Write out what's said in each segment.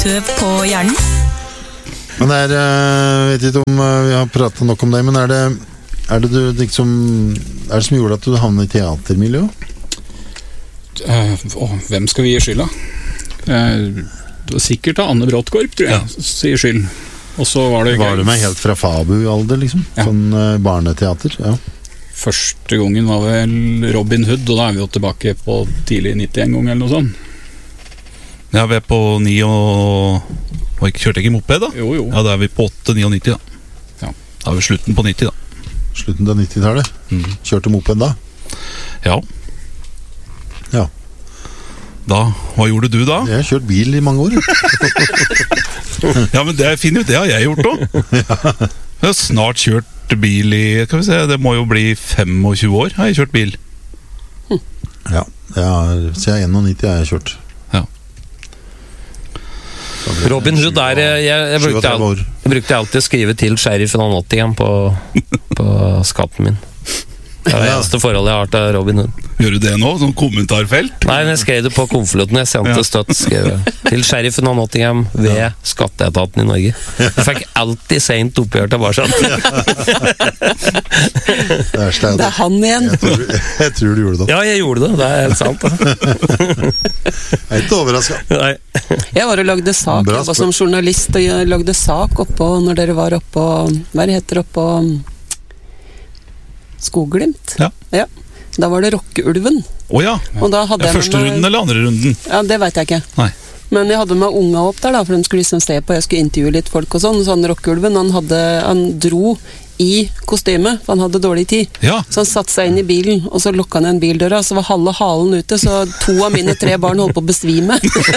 Tøv på hjernen. Men jeg vet ikke om vi har pratet nok om det, men er det det som gjorde at du havnet i teatermiljø? Hvem skal vi gi skylda? Det var sikkert Anne Bråttkorp, tror jeg, sier skyld. Og så var det Var du med helt fra Fabu-alder, liksom? Ja. Sånn barneteater, ja. Første gangen var vel Robin Hood, og da er vi jo tilbake på tidlig 90 en gang, eller noe sånt. Ja, vi er på 9 og ikke kjørte ikke moped da? Jo. Ja, da er vi på 8-99 da. Ja. Da er vi slutten på 90 da. Slutten av 90-tallet. Kjørte moped da? Ja. Ja. Da, hva gjorde du da? Jeg har kjørt bil i mange år. Ja, men det er fint, det har jeg gjort også. Jeg har snart kjørt bil i, kan vi se, det må jo bli 25 år har jeg kjørt bil. Ja, siden 91 har jeg kjørt. Ja. Robin Hood jeg brukte alltid å skrive til sheriffen av Nottingham på skatten min. Det er det eneste forholdet jeg har til Robin Hood. Gjør du det nå, sånn kommentarfelt? Nei, men jeg skrev det på konvolutten. Jeg sendte støtt til sheriffen av Nottingham ved skatteetaten i Norge. Jeg fikk alltid sent oppgjør tilbake. Det er han igjen. Jeg tror du gjorde det. Ja, jeg gjorde det. Det er helt sant. Jeg er ikke overrasket. Nei. Jeg var og lagde sak. Jeg var som journalist, og jeg lagde sak oppå når dere var oppå hva heter det oppå Skogglimt. Ja. Da var det Rockeulven. Åja, Og da hadde jeg første runden eller andre runden? Ja, det vet jeg ikke. Nei. Men jeg hadde med unga opp der da, for de skulle liksom se på, jeg skulle intervjue litt folk og sånn, så han Rockeulven, han dro i kostyme, for han hadde dårlig tid. Ja. Så han satte seg inn i bilen, og så lukket han igjen bildøra, så var halve halen ute, så 2 av mine 3 barn holdt på å besvime.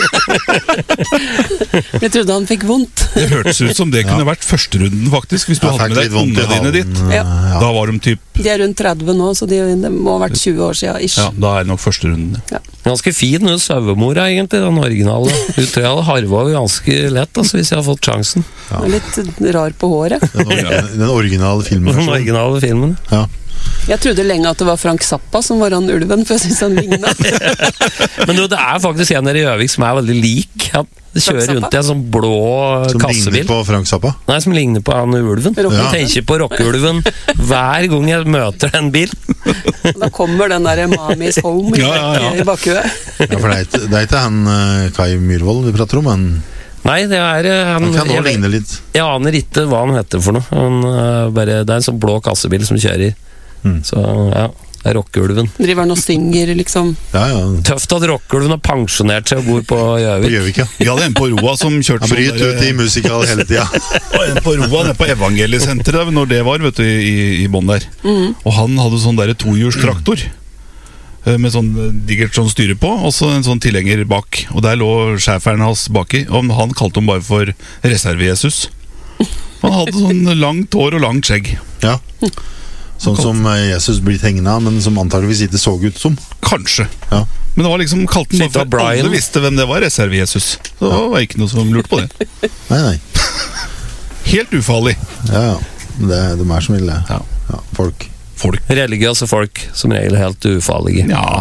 Jeg trodde han fikk vondt. Det hørtes ut som det kunne vært første runden faktisk, hvis du hadde med deg ungene dine dit. Ja. Da var de typ... De er rundt 30 nå, så det må ha vært 20 år siden, ish. Ja, da er det nok første runden. Ja. Ganske fin hun sauemora egentlig, den originale. Hun tror jeg hadde harva ganske lett, altså, hvis jeg hadde fått sjansen. Ja. Litt rar på håret. Den originale filmen. Den originale filmen. Ja. Jeg trodde lenge at det var Frank Zappa som var han ulven, for jeg synes han lignet. Men det er faktisk en der i Gjøvik som er veldig lik. Han kjører rundt i en sånn blå Som kassebil. ligner på Frank Zappa. Nei, som ligner på han ulven. Jeg tenker på Rockeulven hver gang jeg møter en bil. Da kommer den der Mamis Home i bakhuet. Ja, for det er ikke han Kai Myrvold vi prater om, men Nei, det er han kan også ligne litt. Jeg aner ikke hva han heter for noe. Det er en sånn blå kassebil som kjører. Så ja, det er Rockeulven. Driver han og synger, liksom. Ja. Tøft at Rockeulven har pensjonert seg og bor på Gjøvik. Vi hadde en på Roa som kjørte han bryter ut i musikal hele tiden. En på Roa, nede på Evangeliesenteret, når det var, vet du, i bånd der. Og han hadde sånn der tohjulstraktor med sånn digert sånn styre på, og så en sånn tilhenger bak. Og der lå sjeferen hans baki, og han kalte ham bare for Reserve-Jesus. Han hadde sånn langt hår og langt skjegg. Ja. Sånn som Jesus blir tegnet, men som antageligvis ikke så ut som. Kanskje. Ja. Men det var liksom kalt den bare for alle visste hvem det var, Reserve-Jesus. Så det var ikke noe som lurte på det. Nei. Helt ufarlig. Ja. De er som ville. Ja. Folk. Religiøse folk, som regel helt ufarlige. Ja.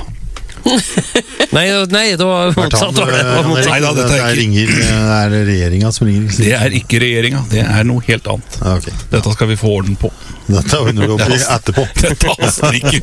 Nei, det var motsatt. Nei da, dette er det regjeringen som ringer. Det er ikke regjeringen, det er noe helt annet. Okay. Dette skal vi få orden på. Dette ordner vi opp i etterpå. Dette haster ikke.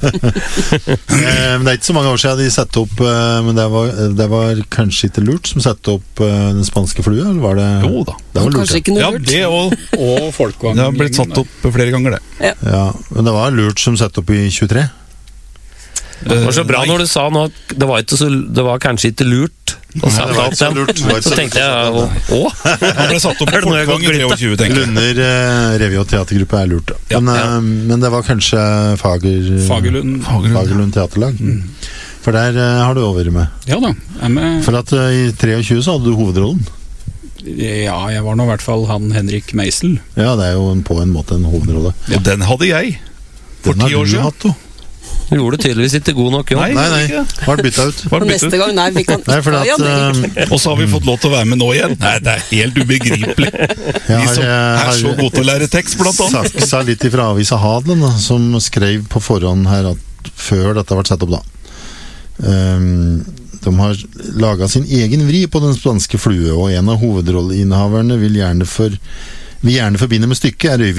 Men det er ikke så mange år siden de satte opp, men det var kanskje ikke lurt som satte opp den spanske flua, eller var det? Jo da. Det var lurt, kanskje ikke noe lurt. Ja, det og folkevagn. Det har blitt satt opp flere ganger, det. Ja, men det var lurt som satte opp i 23. Det var så bra når du sa nå, det var kanskje ikke lurt å sette opp den. Så tenkte jeg, han ble satt opp på folkevagn i 23, tenker jeg. Lunder revy- og teatergruppe er lurt. Men det var kanskje Fagerlund teaterlag. For der har du også vært med. Ja da, jeg er med. For at i 23 så hadde du hovedrollen. Ja, jeg var nå i hvert fall han Henrik Meisel. Ja, det er jo på en måte en hovedrolle. Og den hadde jeg for 10 år siden. Hatt, du gjorde tydeligvis ikke god nok jobb. Nei. Var bytta ut. Og neste gang, vi kan og så har vi fått lov til å være med nå igjen. Nei, det er helt ubegripelig. Vi som er så gode til å lære tekst, blant annet. Sa litt ifra avisa Hadlen, som skrev på forhånd her at før dette ble satt opp da. De har laget sin egen vri på den spanske flue, og en av hovedrolleinnehaverne vil gjerne forbinde med stykket er Øyvind